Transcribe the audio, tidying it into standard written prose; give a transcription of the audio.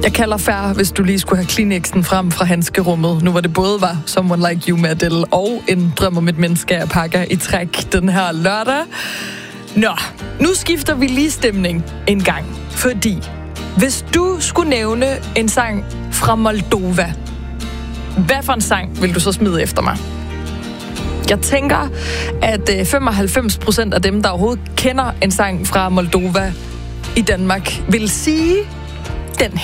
Jeg kalder fair, hvis du lige skulle have Kleenexen frem fra handskerummet. Nu hvor det både var Someone Like You med Adele og En drøm om et menneske, jeg pakker i træk den her lørdag. Nå, nu skifter vi lige stemning en gang. Fordi hvis du skulle nævne en sang fra Moldova, hvad for en sang vil du så smide efter mig? Jeg tænker, at 95% af dem, der overhovedet kender en sang fra Moldova i Danmark, vil sige den her.